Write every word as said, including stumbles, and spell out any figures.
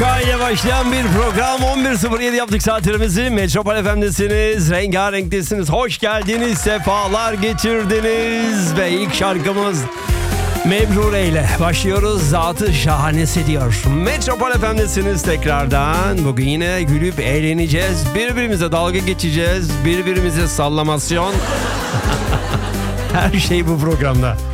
K ile başlayan bir program. on bir sıfır yedi yaptık saatlerimizi. Metropol F M'desiniz. Rengarenktesiniz. Hoş geldiniz. Sefalar getirdiniz. Ve ilk şarkımız Mebrure ile başlıyoruz. Zatı şahanesi diyor. Metropol F M'desiniz tekrardan. Bugün yine gülüp eğleneceğiz. Birbirimize dalga geçeceğiz. Birbirimize sallamasyon. Her şey bu programda.